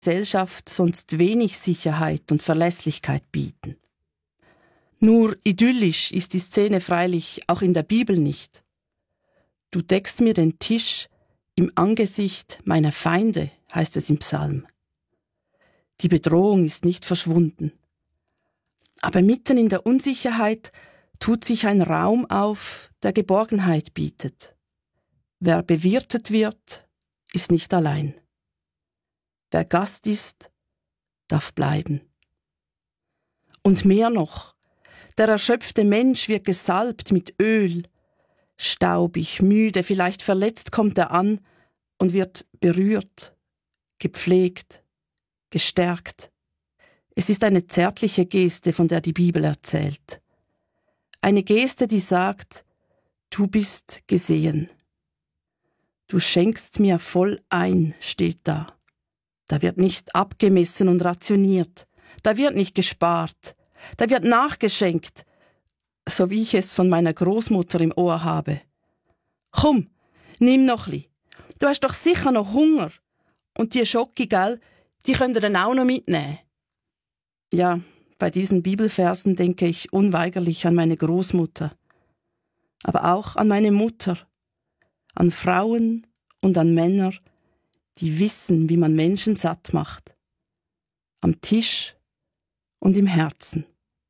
Gesellschaft sonst wenig Sicherheit und Verlässlichkeit bieten. Nur idyllisch ist die Szene freilich auch in der Bibel nicht. Du deckst mir den Tisch im Angesicht meiner Feinde, heißt es im Psalm. Die Bedrohung ist nicht verschwunden. Aber mitten in der Unsicherheit tut sich ein Raum auf, der Geborgenheit bietet. Wer bewirtet wird, ist nicht allein. Wer Gast ist, darf bleiben. Und mehr noch, der erschöpfte Mensch wird gesalbt mit Öl. Staubig, müde, vielleicht verletzt kommt er an und wird berührt, gepflegt, gestärkt. Es ist eine zärtliche Geste, von der die Bibel erzählt. Eine Geste, die sagt, du bist gesehen. Du schenkst mir voll ein, steht da. Da wird nicht abgemessen und rationiert. Da wird nicht gespart. Da wird nachgeschenkt, so wie ich es von meiner Großmutter im Ohr habe. Komm, nimm noch li. Du hast doch sicher noch Hunger. Und die Schoki, gell, die könnt ihr dann auch noch mitnehmen. Ja, bei diesen Bibelversen denke ich unweigerlich an meine Großmutter. Aber auch an meine Mutter, an Frauen und an Männer, die wissen, wie man Menschen satt macht. Am Tisch und im Herzen.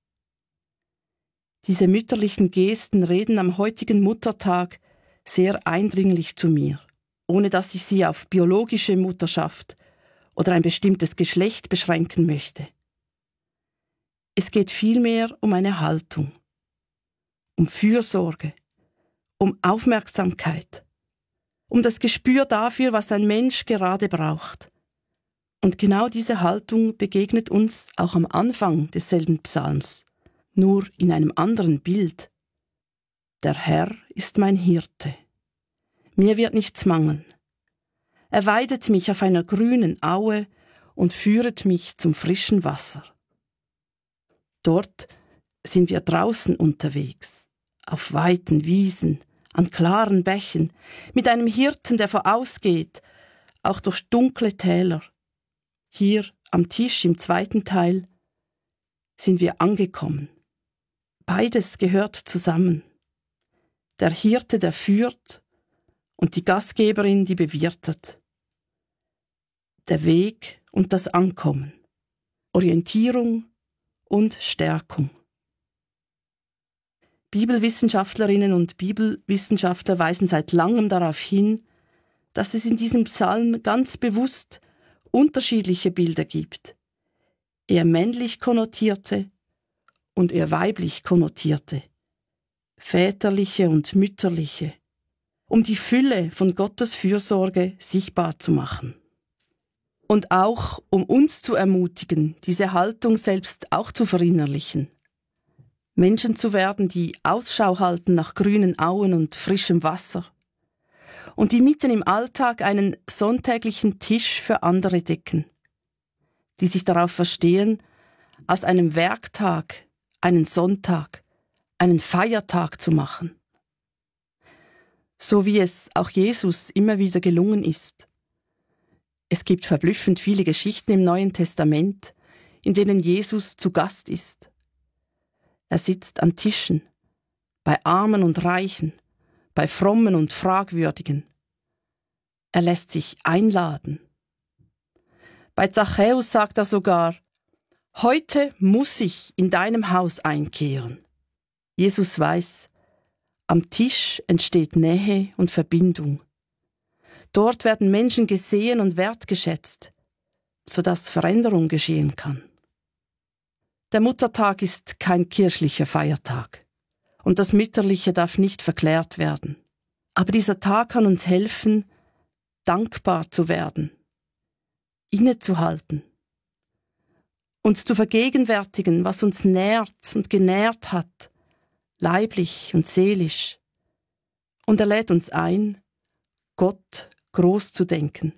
Diese mütterlichen Gesten reden am heutigen Muttertag sehr eindringlich zu mir, ohne dass ich sie auf biologische Mutterschaft oder ein bestimmtes Geschlecht beschränken möchte. Es geht vielmehr um eine Haltung, um Fürsorge, um Aufmerksamkeit, um das Gespür dafür, was ein Mensch gerade braucht. Und genau diese Haltung begegnet uns auch am Anfang desselben Psalms, nur in einem anderen Bild. Der Herr ist mein Hirte. Mir wird nichts mangeln. Er weidet mich auf einer grünen Aue und führet mich zum frischen Wasser. Dort sind wir draußen unterwegs, auf weiten Wiesen, an klaren Bächen, mit einem Hirten, der vorausgeht, auch durch dunkle Täler. Hier am Tisch im zweiten Teil sind wir angekommen. Beides gehört zusammen. Der Hirte, der führt, und die Gastgeberin, die bewirtet. Der Weg und das Ankommen. Orientierung und Stärkung. Bibelwissenschaftlerinnen und Bibelwissenschaftler weisen seit langem darauf hin, dass es in diesem Psalm ganz bewusst unterschiedliche Bilder gibt. Eher männlich konnotierte und eher weiblich konnotierte, väterliche und mütterliche, um die Fülle von Gottes Fürsorge sichtbar zu machen. Und auch, um uns zu ermutigen, diese Haltung selbst auch zu verinnerlichen. Menschen zu werden, die Ausschau halten nach grünen Auen und frischem Wasser. Und die mitten im Alltag einen sonntäglichen Tisch für andere decken. Die sich darauf verstehen, aus einem Werktag einen Sonntag, einen Feiertag zu machen. So wie es auch Jesus immer wieder gelungen ist. Es gibt verblüffend viele Geschichten im Neuen Testament, in denen Jesus zu Gast ist. Er sitzt an Tischen, bei Armen und Reichen, bei Frommen und Fragwürdigen. Er lässt sich einladen. Bei Zachäus sagt er sogar, heute muss ich in deinem Haus einkehren. Jesus weiß, am Tisch entsteht Nähe und Verbindung. Dort werden Menschen gesehen und wertgeschätzt, sodass Veränderung geschehen kann. Der Muttertag ist kein kirchlicher Feiertag und das Mütterliche darf nicht verklärt werden. Aber dieser Tag kann uns helfen, dankbar zu werden, innezuhalten, uns zu vergegenwärtigen, was uns nährt und genährt hat, leiblich und seelisch. Und er lädt uns ein, Gott groß zu denken.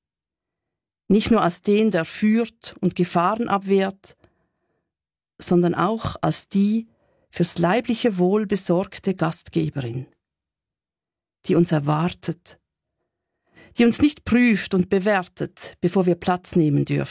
Nicht nur als den, der führt und Gefahren abwehrt, sondern auch als die fürs leibliche Wohl besorgte Gastgeberin, die uns erwartet, die uns nicht prüft und bewertet, bevor wir Platz nehmen dürfen.